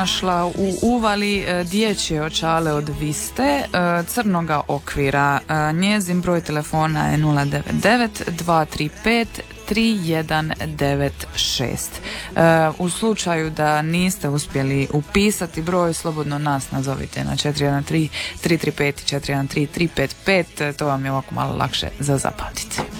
našla u uvali dječje očale od Viste crnoga okvira. Njezin broj telefona je 099 235 3196. U slučaju da niste uspjeli upisati broj, slobodno nas nazovite na 413 335 413 355, to vam je ovako malo lakše za zapamtiti.